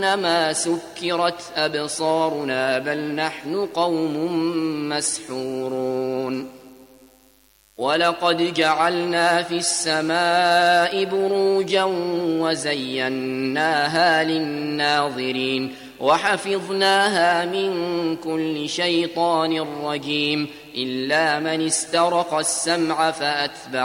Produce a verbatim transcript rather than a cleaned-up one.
إنما سكرت أبصارنا بل نحن قوم مسحورون ولقد جعلنا في السماء بروجا وزيناها للناظرين وحفظناها من كل شيطان رجيم إلا من استرق السمع فأتبع